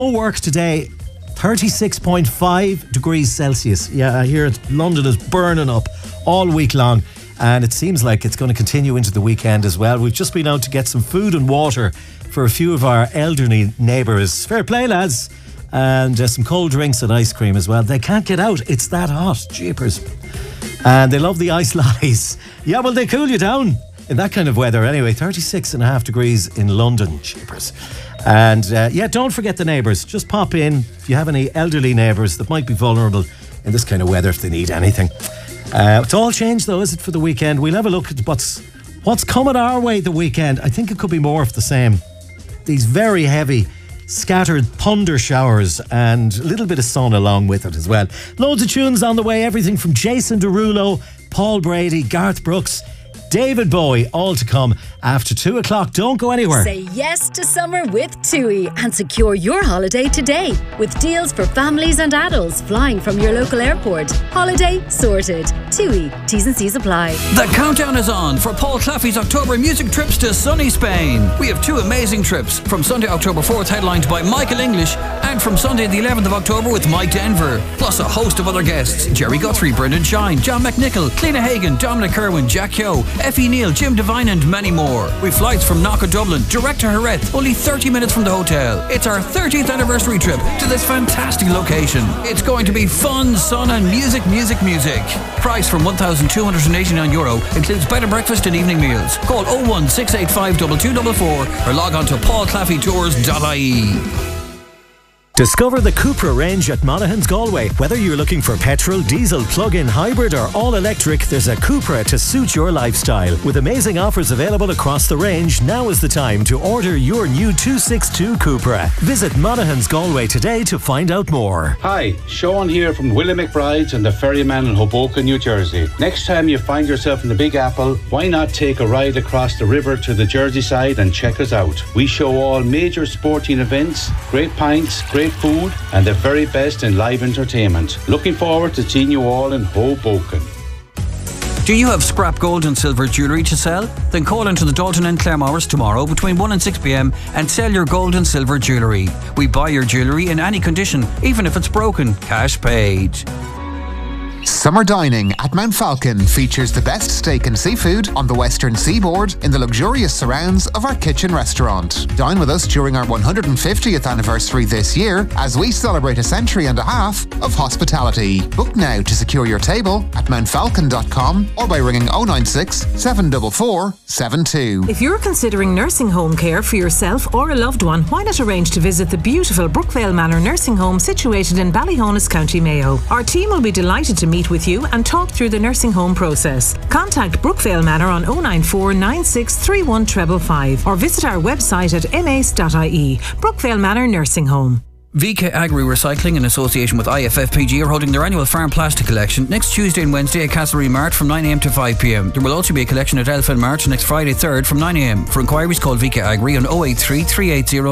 No work today. 36.5 degrees Celsius. Yeah, I hear London is burning up all week long, and it seems like it's going to continue into the weekend as well. We've just been out to get some food and water for a few of our elderly neighbours. Fair play, lads. And some cold drinks and ice cream as well. They can't get out. It's that hot. Jeepers. And they love the ice lattes. Yeah, well, they cool you down in that kind of weather anyway. 36.5 degrees in London. Jeepers. And don't forget the neighbours. Just pop in if you have any elderly neighbours that might be vulnerable in this kind of weather if they need anything. It's all changed though, is it, for the weekend? We'll have a look at what's coming our way the weekend. I think it could be more of the same. These very heavy scattered thunder showers and a little bit of sun along with it as well. Loads of tunes on the way. Everything from Jason Derulo, Paul Brady, Garth Brooks, David Bowie, all to come after 2 o'clock. Don't go anywhere. Say yes to summer with TUI and secure your holiday today with deals for families and adults flying from your local airport. Holiday sorted. TUI. T's and C's apply. The countdown is on for Paul Claffey's October music trips to sunny Spain. We have 2 amazing trips, from Sunday, October 4th, headlined by Michael English, and from Sunday the 11th of October with Mike Denver, plus a host of other guests: Jerry Guthrie, Brendan Shine, John McNichol, Cliona Hagan, Dominic Kerwin, Jack Yo, Effie Neal, Jim Devine and many more. We've flights from Knock Dublin direct to Jerez, only 30 minutes from the hotel. It's our 30th anniversary trip to this fantastic location. It's going to be fun, sun and music. Price from €1,289, includes bed and breakfast and evening meals. Call 01685 2244 or log on to paulclaffeytours.ie. Discover the Cupra range at Monaghan's Galway. Whether you're looking for petrol, diesel, plug-in, hybrid or all-electric, there's a Cupra to suit your lifestyle. With amazing offers available across the range, now is the time to order your new 262 Cupra. Visit Monaghan's Galway today to find out more. Hi, Sean here from Willie McBride's and the Ferryman in Hoboken, New Jersey. Next time you find yourself in the Big Apple, why not take a ride across the river to the Jersey side and check us out? We show all major sporting events, great pints, great food and the very best in live entertainment. Looking forward to seeing you all in Hoboken. Do you have scrap gold and silver jewellery to sell? Then call into the Dalton and Claremores tomorrow between 1 and 6 p.m. and sell your gold and silver jewellery. We buy your jewellery in any condition, even if it's broken. Cash paid. Summer dining at Mount Falcon features the best steak and seafood on the western seaboard in the luxurious surrounds of our kitchen restaurant. Dine with us during our 150th anniversary this year as we celebrate a century and a half of hospitality. Book now to secure your table at mountfalcon.com or by ringing 096 744 72. If you're considering nursing home care for yourself or a loved one, why not arrange to visit the beautiful Brookvale Manor nursing home situated in Ballyhonus, County Mayo. Our team will be delighted to meet with you and talk through the nursing home process. Contact Brookvale Manor on 094 96 31 555 or visit our website at mace.ie. Brookvale Manor Nursing Home. VK Agri Recycling in association with IFFPG are holding their annual farm plastic collection next Tuesday and Wednesday at Castlereagh Mart from 9am to 5pm. There will also be a collection at Elfin Mart next Friday 3rd from 9am. For inquiries call VK Agri on 083 380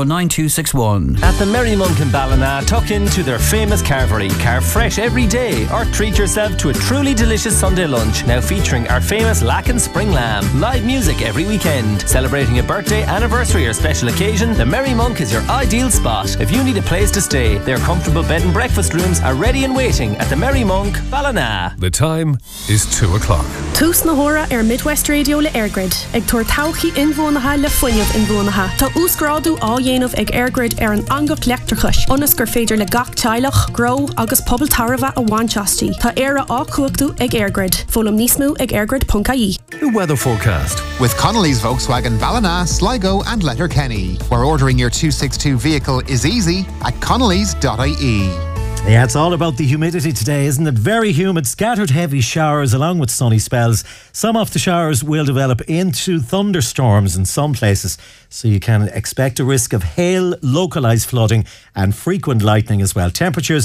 9261. At the Merry Monk in Ballina, tuck into their famous carvery. Carve fresh every day or treat yourself to a truly delicious Sunday lunch, now featuring our famous Lacken Spring Lamb. Live music every weekend. Celebrating a birthday, anniversary or special occasion, the Merry Monk is your ideal spot. If you need a place to stay, their comfortable bed and breakfast rooms are ready and waiting at the Merry Monk, Ballina. The time is 2 o'clock. Tús na hora Midwest Radio le Airgrid. Ag tuair tauchaí inbhuanaithe le foiineamh inbhuanaithe. Tá úscráidú á dhéanamh ag Airgrid an angach leachtarchais. Ionas gur féidir le gach teilech, grow agus pobal tarbha a bhainteastí. Tá éire á cuachtú ag Airgrid. Fólam níos mó ag airgrid.ie. The weather forecast. With Connolly's Volkswagen Ballina, Sligo and Letterkenny, where ordering your 262 vehicle is easy at connellys.ie. Yeah, it's all about the humidity today, isn't it? Very humid, scattered heavy showers along with sunny spells. Some of the showers will develop into thunderstorms in some places, so you can expect a risk of hail, localised flooding and frequent lightning as well. Temperatures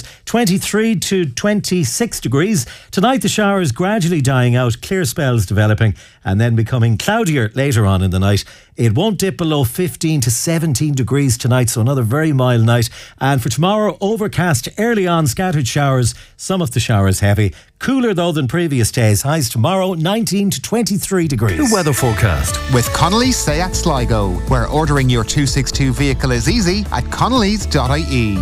23 to 26 degrees. Tonight the showers gradually dying out, clear spells developing and then becoming cloudier later on in the night. It won't dip below 15 to 17 degrees tonight, so another very mild night. And for tomorrow, overcast early on, scattered showers, some of the showers heavy. Cooler though than previous days. Highs tomorrow 19 to 23 degrees. The weather forecast with Connolly's Seat Sligo, where ordering your 262 vehicle is easy at connellys.ie.